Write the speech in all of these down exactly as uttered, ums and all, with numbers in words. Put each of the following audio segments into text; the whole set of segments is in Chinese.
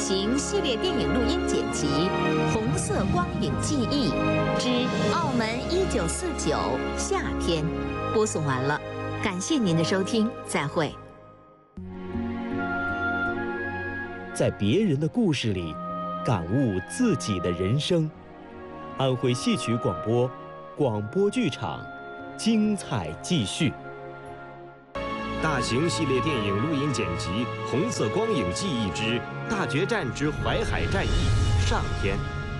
行系列电影录音剪辑《红色光影记忆之澳门一九四九夏天》播送完了，感谢您的收听，再会。 在别人的故事里，感悟自己的人生。安徽戏曲广播，广播剧场，精彩继续。 大型系列电影录音剪辑《红色光影记忆之大决战之淮海战役》上篇。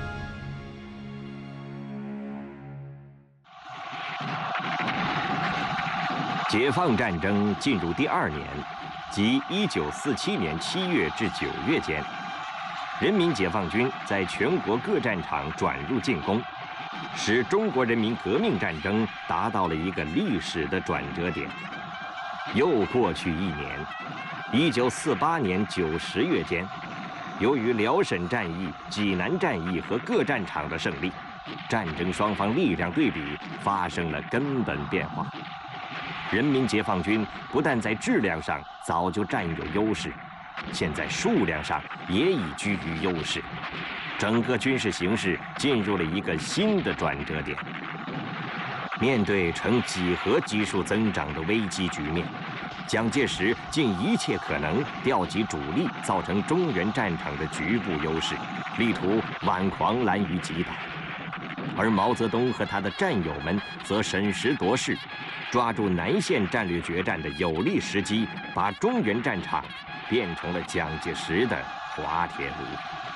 解放战争进入第二年，即一九四七年七月至九月间，人民解放军在全国各战场转入进攻，使中国人民革命战争达到了一个历史的转折点。又过去一年，一九四八年九十月间，由于辽沈战役、济南战役和各战场的胜利，战争双方力量对比发生了根本变化。人民解放军不但在质量上早就占有优势，现在数量上也已居于优势，整个军事形势进入了一个新的转折点。面对呈几何级数增长的危机局面，蒋介石尽一切可能调集主力，造成中原战场的局部优势，力图挽狂澜于既倒。而毛泽东和他的战友们则审时度势，抓住南线战略决战的有利时机，把中原战场变成了蒋介石的滑铁卢。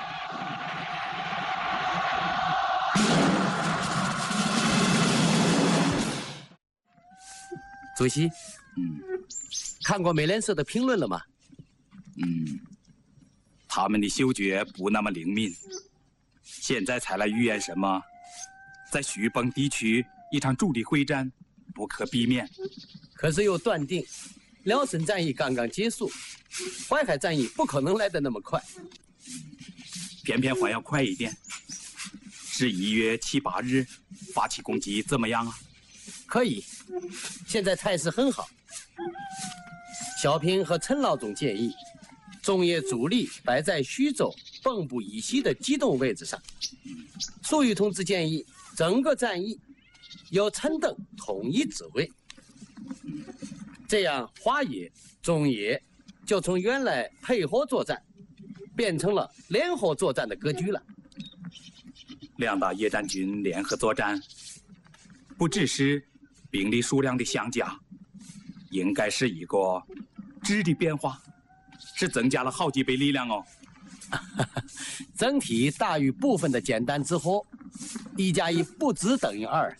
主席， 嗯， 看过美联社的评论了吗？ 嗯，他们的嗅觉不那么灵敏，现在才来预言什么，在徐蚌地区一场主力会战不可避免。 可是又断定，辽沈战役刚刚结束，淮海战役不可能来得那么快。 偏偏还要快一点，是一月七八日发起攻击怎么样啊？ 可以，现在态势很好。小平和陈老总建议，中野主力摆在徐州蚌埠以西的机动位置上。粟裕同志建议，整个战役由陈邓统一指挥，这样华野、中野就从原来配合作战，变成了联合作战的格局了。 两大野战军联合作战，不只是兵力数量的相加，应该是一个质的变化，是增加了好几倍力量哦。 整体大于部分的简单之后，一加一不只等于二。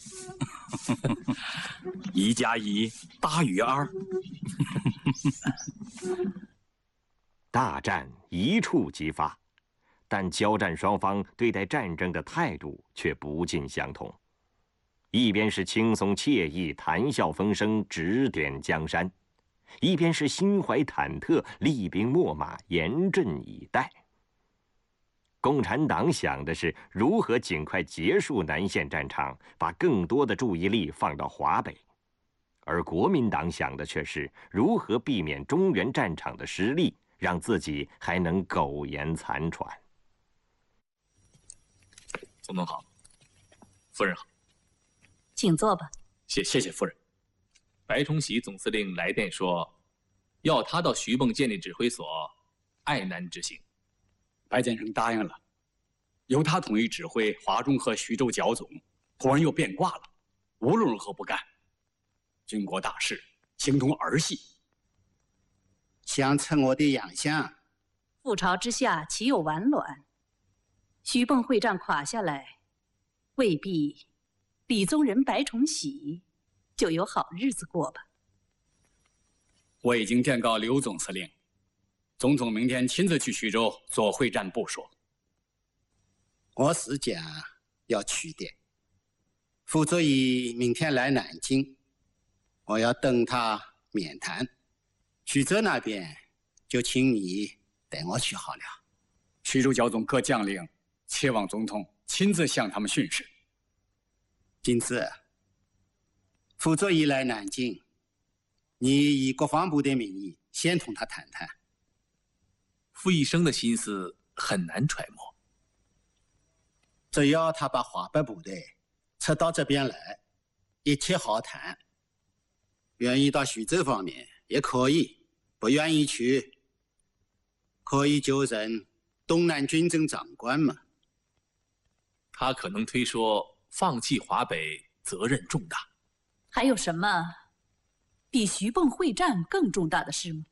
一加一大于二。 大战一触即发，但交战双方对待战争的态度却不尽相同。一边是轻松惬意、谈笑风生、指点江山，一边是心怀忐忑、厉兵秣马、严阵以待。共产党想的是如何尽快结束南线战场，把更多的注意力放到华北，而国民党想的却是如何避免中原战场的失利，让自己还能苟延残喘。 总统好，夫人好。 请坐吧。 谢谢谢夫人。白崇禧总司令来电说，要他到徐蚌建立指挥所，爱难执行。 白先生答应了，由他统一指挥华中和徐州剿总，突然又变卦了，无论如何不干。军国大事，形同儿戏。 想趁我的养相， 覆巢之下岂有完卵？徐蚌会战垮下来，未必李宗仁、白崇禧就有好日子过吧。 我已经电告刘总司令，总统明天亲自去徐州做会战部署。 我是讲要去的，傅作义明天来南京，我要等他面谈。徐州那边就请你带我去好了。 徐州剿总各将领切望总统亲自向他们训示。 因此，傅作义来南京，你以国防部的名义先同他谈谈。 傅医生的心思很难揣摩。 只要他把华北部队撤到这边来，一切好谈。愿意到徐州方面也可以，不愿意去，可以就任东南军政长官嘛。 他可能推说放弃华北责任重大。 还有什么比徐蚌会战更重大的事吗？